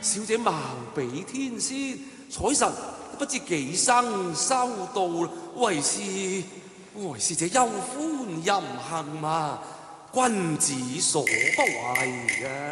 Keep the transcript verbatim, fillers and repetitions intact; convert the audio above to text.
小姐貌比天仙，彩臣不知幾生修道，為是為是這憂歡淫行嘛，君子所不為嘅。